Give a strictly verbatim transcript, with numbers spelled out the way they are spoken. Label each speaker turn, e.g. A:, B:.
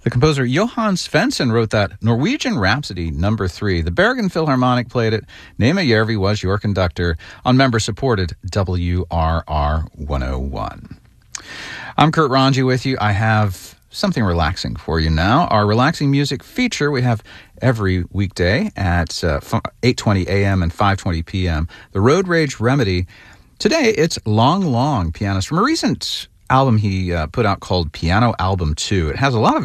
A: The composer Johann Svensson wrote that Norwegian Rhapsody number three. The Bergen Philharmonic played it. Nema Järvi was your conductor on member-supported W R R one oh one. I'm Kurt Ranji with you. I have something relaxing for you now. Our relaxing music feature we have every weekday at uh, eight twenty a.m. and five twenty p.m. The Road Rage Remedy. Today, it's Long Long, pianist from a recent album he uh, put out called Piano Album two. It has a lot of